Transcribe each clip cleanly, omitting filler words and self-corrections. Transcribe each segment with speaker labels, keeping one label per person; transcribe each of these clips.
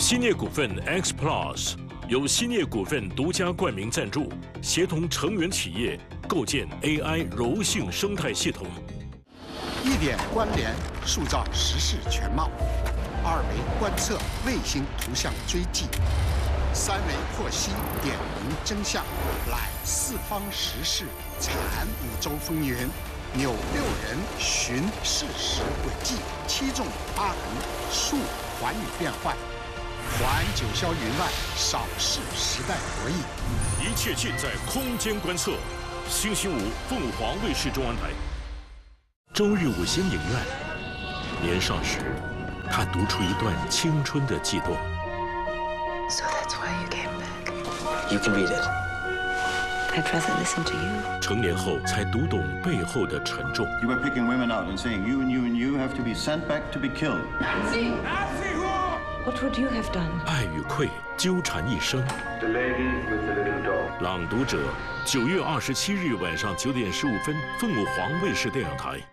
Speaker 1: 希涅股份 X Plus 由希涅股份独家冠名赞助，协同成员企业构建 AI 柔性生态系统。
Speaker 2: 1点关联，塑造时事全貌；2维观测，卫星图像追迹；3维剖析，点明真相；揽四方时事，产5洲风云；扭6人，寻事实轨迹；7纵8横，述寰宇变幻；环9霄云外，扫视时代博弈。
Speaker 1: 一切尽在空间观测。星期五，凤凰卫视中文台。周日5星影院。年少时，他读出一段青春的悸动。
Speaker 3: So that's why you came back.
Speaker 4: You can read it.
Speaker 3: I'd rather listen to you.
Speaker 1: 成年后才读懂背后的沉重。
Speaker 5: You were picking women out and saying you and you and you have to be sent back to be killed.
Speaker 3: What would you have done?
Speaker 1: 爱与愧纠缠一生。
Speaker 6: The lady with the little dog.
Speaker 1: 朗读者，9月27日晚上9点15分，凤凰卫视电影台。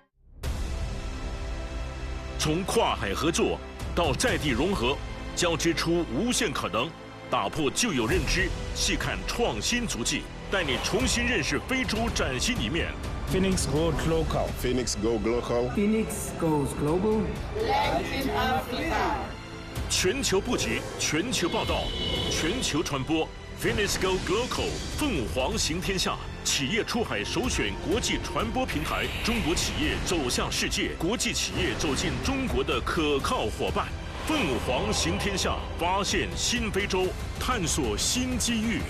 Speaker 1: 从跨海合作到在地融合，交织出无限可能，打破旧有认知，细看创新足迹，带你重新认识非洲崭新一面。
Speaker 7: Phoenix Goes Local.
Speaker 8: Phoenix Go Global.
Speaker 9: Phoenix Goes Global.
Speaker 10: Latin Africa.
Speaker 1: 全球布局，全球报道，全球传播。Phoenix Go Global， 凤凰行天下，企业出海首选国际传播平台，中国企业走向世界，国际企业走进中国的可靠伙伴。凤凰行天下，发现新非洲，探索新机遇。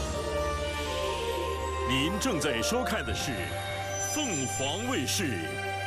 Speaker 1: 您正在收看的是凤凰卫视